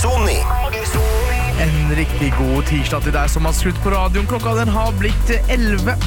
Hagesoni. En riktig god tirsdag til deg som har skrudd på radioen. Klokka den har blitt 11.